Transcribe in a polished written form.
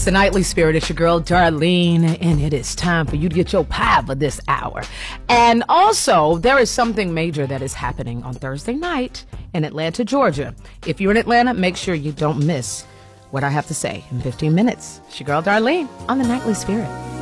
the Nightly Spirit. It's your girl, Darlene, and it is time for you to get your pie for this hour. And also, there is something major that is happening on Thursday night in Atlanta, Georgia. If you're in Atlanta, make sure you don't miss what I have to say in 15 minutes. It's your girl, Darlene, on the Nightly Spirit.